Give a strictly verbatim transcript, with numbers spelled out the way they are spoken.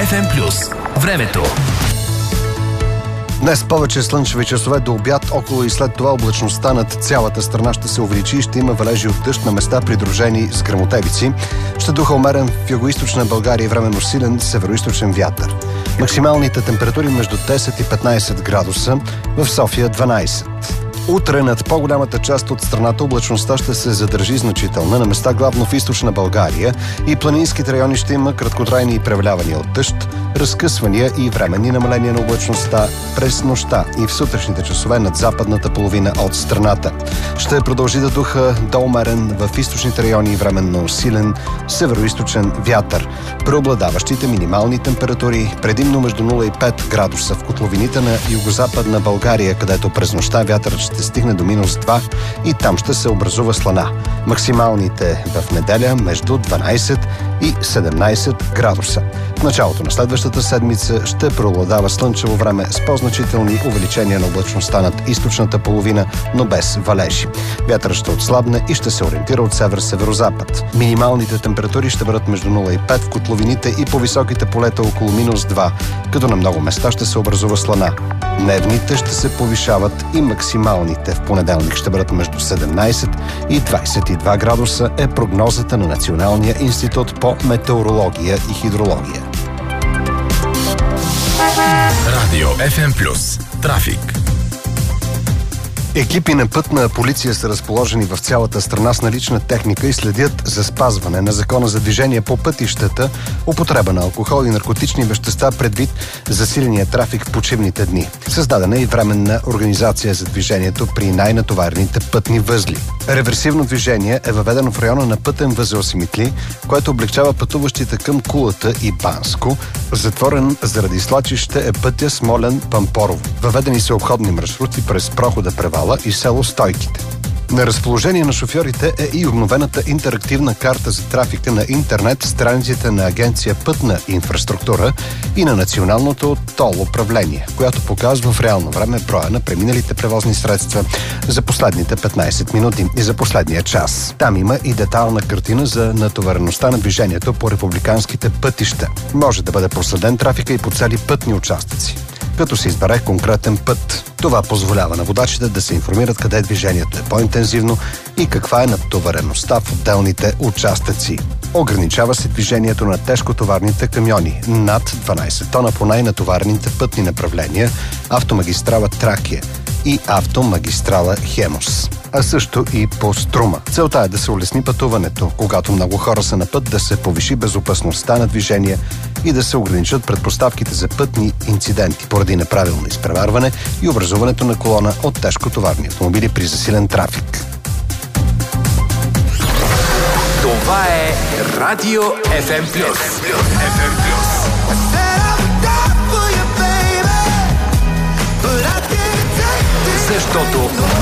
еф ем плюс. Времето. Днес повече слънчеви часове до обяд, около и след това облачността над цялата страна ще се увеличи и ще има валежи от дъжд на места, придружени с гръмотевици. Ще духа умерен в югоизточна България и временно силен североизточен вятър. Максималните температури между десет и петнайсет градуса, в София дванайсет. Утре над по-голямата част от страната облачността ще се задържи значителна, на места главно в източна България и планинските райони ще има краткотрайни превалявания от дъжд, разкъсвания и временни намаления на облачността през нощта и в сутрешните часове над западната половина от страната. Ще продължи да духа до умерен в източните райони и временно силен североизточен вятър. Преобладаващите минимални температури предимно между нула и пет градуса в котловините на югозападна България, където през нощта вятърът ще стигне до минус два и там ще се образува слана. Максималните в неделя между дванайсет и седемнайсет градуса. В началото на следващата седмица ще преобладава слънчево време с по-значителни увеличения на облачността над източната половина, но без валежи. Вятърът ще отслабне и ще се ориентира от север-северозапад. Минималните температури ще бъдат между нула и пет в котловините и по високите полета около минус два, като на много места ще се образува слана. Дневните ще се повишават и максималните в понеделник ще бъдат между седемнайсет и двайсет и два градуса, е прогнозата на Националния институт по метеорология и хидрология. Радио еф ем плюс. Трафик. Екипи на пътна полиция са разположени в цялата страна с налична техника и следят за спазване на закона за движение по пътищата, употреба на алкохол и наркотични вещества предвид засиления трафик в почивните дни. Създадена е и временна организация за движението при най-натоварените пътни възли. Реверсивно движение е въведено в района на пътен възел Симитли, което облегчава пътуващите към Кулата и Банско. Затворен заради свлачище е пътя Смолян-Пампорово. Въведени са обходни маршрути през прохода Превала и село Стойките. На разположение на шофьорите е и обновената интерактивна карта за трафика на интернет страниците на Агенция Пътна инфраструктура и на Националното тол управление, която показва в реално време броя на преминалите превозни средства за последните петнайсет минути и за последния час. Там има и детайлна картина за натовареността на движението по републиканските пътища. Може да бъде проследен трафика и по цели пътни участъци, като се избере конкретен път. Това позволява на водачите да се информират къде движението е по-интензивно и каква е натовареността в отделните участъци. Ограничава се движението на тежкотоварните камиони над дванайсет тона по най-натоварените пътни направления, автомагистрала Тракия и автомагистрала Хемос, а също и по Струма. Целта е да се улесни пътуването, когато много хора са на път, да се повиши безопасността на движение и да се ограничат предпоставките за пътни инциденти поради неправилно изпреварване и образуването на колона от тежкотоварни автомобили при засилен трафик. Това е Радио еф ем плюс. еф ем плюс. Защото